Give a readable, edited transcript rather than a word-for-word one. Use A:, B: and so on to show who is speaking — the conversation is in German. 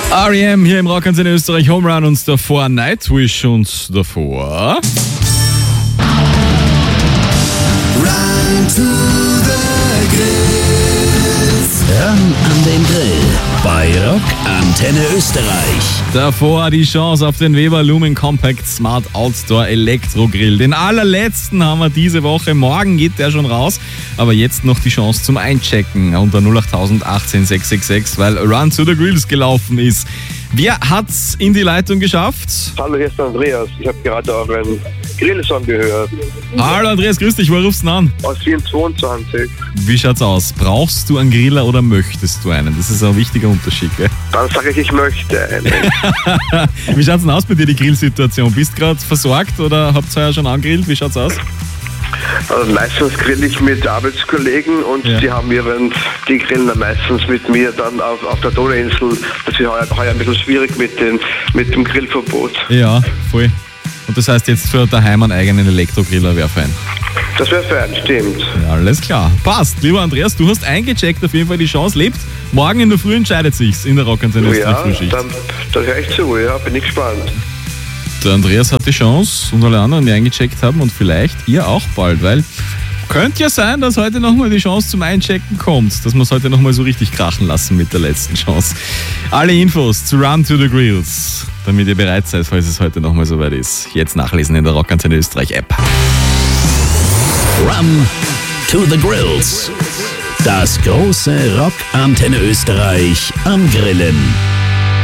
A: R.E.M. hier im Rockantenne Österreich, Home Run und davor Nightwish und davor
B: Run to the Grills.
C: Ran an den Grill bei Rockantenne Österreich.
A: davor die Chance auf den Weber Lumen Compact Smart Outdoor Elektro Grill. Den allerletzten haben wir diese Woche. Morgen geht der schon raus. Aber jetzt noch die Chance zum Einchecken unter 08000 18 666, weil Run to the Grills gelaufen ist. Wer hat's in die Leitung geschafft?
D: Hallo, hier ist der Andreas. Ich habe gerade euren Grillsong gehört.
A: Hallo Andreas, grüß dich. Wo rufst du denn an?
D: Aus Wien 22.
A: Wie schaut's aus? Brauchst du einen Griller oder möchtest du einen? Das ist ein wichtiger Unterschied, gell?
D: Dann sage ich möchte einen.
A: Wie schaut's denn aus bei dir, die Grillsituation? Bist du gerade versorgt oder habt ihr ja schon angegrillt? Wie schaut's aus?
D: Also meistens grill ich mit Arbeitskollegen und
A: Ja.
D: die grillen dann meistens mit mir dann auf der Donauinsel. Das ist heuer ein bisschen schwierig mit dem Grillverbot.
A: Ja, voll. Und das heißt jetzt für daheim einen eigenen Elektrogriller wäre fein.
D: Das wäre fein, stimmt.
A: Ja, alles klar. Passt. Lieber Andreas, du hast eingecheckt, auf jeden Fall die Chance lebt. Morgen in der Früh entscheidet sich's in der Rockantenne Österreich
D: Ja,
A: Frühschicht.
D: dann höre ich zu, ja, bin ich gespannt.
A: Der Andreas hat die Chance und alle anderen, die eingecheckt haben und vielleicht ihr auch bald, weil könnte ja sein, dass heute nochmal die Chance zum Einchecken kommt, dass wir es heute nochmal so richtig krachen lassen mit der letzten Chance. Alle Infos zu Run to the Grills, damit ihr bereit seid, falls es heute nochmal soweit ist. Jetzt nachlesen in der Rockantenne Österreich App.
C: Run to the Grills. Das große Rockantenne Österreich am Grillen.